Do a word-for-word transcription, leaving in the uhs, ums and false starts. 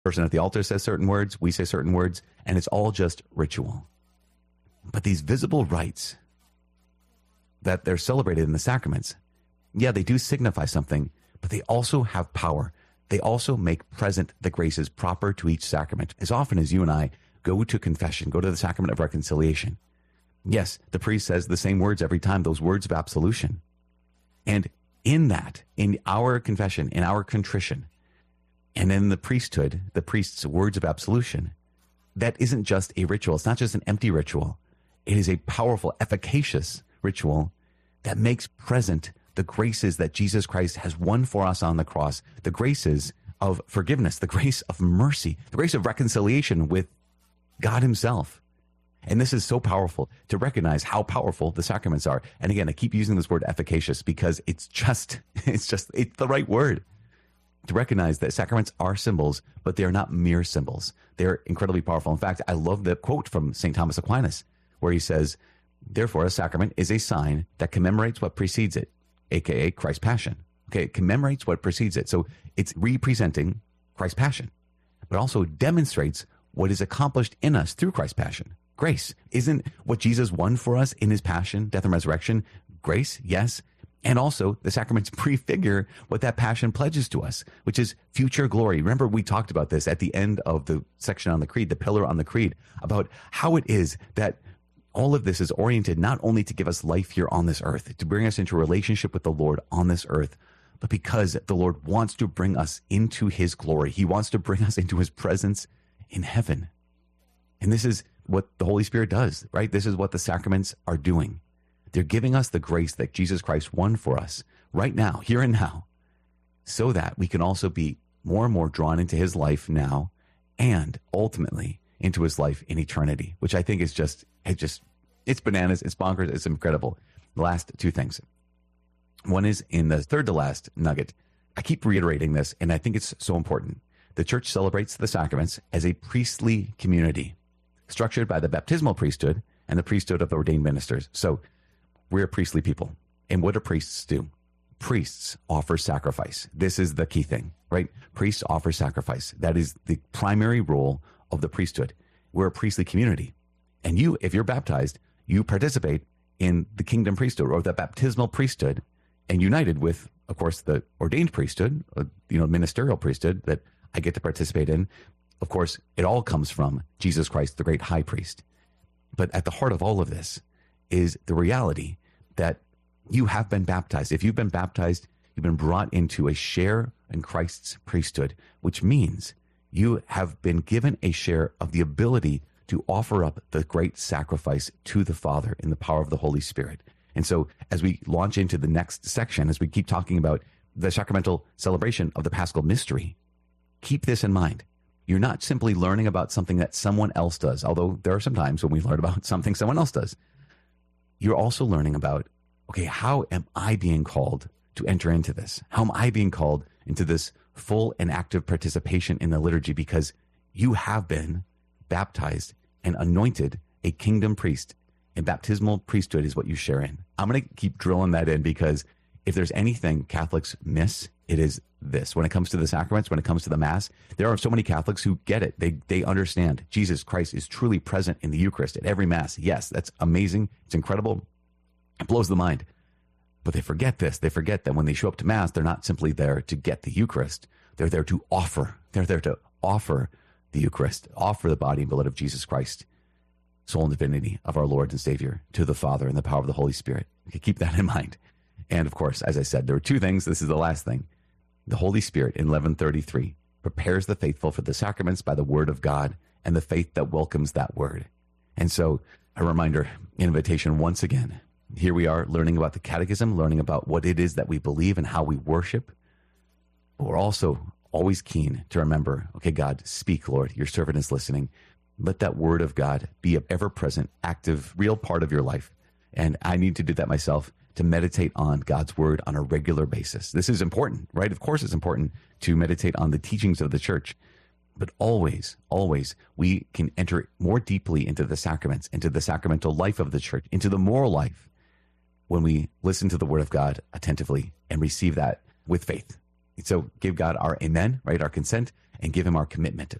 person at the altar says certain words, we say certain words, and it's all just ritual. But these visible rites that they're celebrated in the sacraments, yeah, they do signify something, but they also have power. They also make present the graces proper to each sacrament. As often as you and I go to confession, go to the sacrament of reconciliation, yes, the priest says the same words every time, those words of absolution. And in that, in our confession, in our contrition, and in the priesthood, the priest's words of absolution, that isn't just a ritual. It's not just an empty ritual. It is a powerful, efficacious ritual that makes present the graces that Jesus Christ has won for us on the cross, the graces of forgiveness, the grace of mercy, the grace of reconciliation with God himself. And this is so powerful to recognize how powerful the sacraments are. And again, I keep using this word efficacious because it's just, it's just, it's the right word. To recognize that sacraments are symbols, but they are not mere symbols. They're incredibly powerful. In fact, I love the quote from Saint Thomas Aquinas, where he says, therefore, a sacrament is a sign that commemorates what precedes it, aka Christ's passion. Okay, it commemorates what precedes it. So it's representing Christ's passion, but also demonstrates what is accomplished in us through Christ's passion. Grace. Isn't what Jesus won for us in his passion, death, and resurrection grace? Yes. And also the sacraments prefigure what that passion pledges to us, which is future glory. Remember, we talked about this at the end of the section on the creed, the pillar on the creed, about how it is that all of this is oriented not only to give us life here on this earth, to bring us into a relationship with the Lord on this earth, but because the Lord wants to bring us into his glory. He wants to bring us into his presence in heaven. And this is what the Holy Spirit does, right? This is what the sacraments are doing. They're giving us the grace that Jesus Christ won for us right now, here and now, so that we can also be more and more drawn into his life now and ultimately into his life in eternity, which I think is just, it just, it's bananas, it's bonkers, it's incredible. The last two things. One is in the third to last nugget. I keep reiterating this, and I think it's so important. The church celebrates the sacraments as a priestly community, structured by the baptismal priesthood and the priesthood of the ordained ministers. So we're a priestly people. And what do priests do? Priests offer sacrifice. This is the key thing, right? Priests offer sacrifice. That is the primary role of the priesthood. We're a priestly community. And you, if you're baptized, you participate in the kingdom priesthood or the baptismal priesthood, and united with, of course, the ordained priesthood, or, you know, ministerial priesthood that I get to participate in. Of course, it all comes from Jesus Christ, the great high priest. But at the heart of all of this is the reality that you have been baptized. If you've been baptized, you've been brought into a share in Christ's priesthood, which means you have been given a share of the ability to offer up the great sacrifice to the Father in the power of the Holy Spirit. And so as we launch into the next section, as we keep talking about the sacramental celebration of the Paschal mystery, keep this in mind. You're not simply learning about something that someone else does, although there are some times when we learn about something someone else does. You're also learning about, okay, how am I being called to enter into this? How am I being called into this full and active participation in the liturgy? Because you have been baptized and anointed a kingdom priest, and baptismal priesthood is what you share in. I'm going to keep drilling that in because if there's anything Catholics miss, it is this. When it comes to the sacraments, when it comes to the Mass, there are so many Catholics who get it. They they understand Jesus Christ is truly present in the Eucharist at every Mass. Yes, that's amazing. It's incredible. It blows the mind. But they forget this. They forget that when they show up to Mass, they're not simply there to get the Eucharist. They're there to offer. They're there to offer the Eucharist, offer the body and blood of Jesus Christ, soul and divinity of our Lord and Savior, to the Father in the power of the Holy Spirit. Okay, keep that in mind. And of course, as I said, there are two things. This is the last thing. The Holy Spirit in eleven thirty-three prepares the faithful for the sacraments by the word of God and the faith that welcomes that word. And so a reminder, invitation once again. Here we are learning about the catechism, learning about what it is that we believe and how we worship. But we're also always keen to remember, okay, God, speak, Lord. Your servant is listening. Let that word of God be an ever-present, active, real part of your life. And I need to do that myself, to meditate on God's word on a regular basis. This is important, right? Of course it's important to meditate on the teachings of the church, but always, always we can enter more deeply into the sacraments, into the sacramental life of the church, into the moral life when we listen to the word of God attentively and receive that with faith. So give God our amen, right? Our consent, and give him our commitment.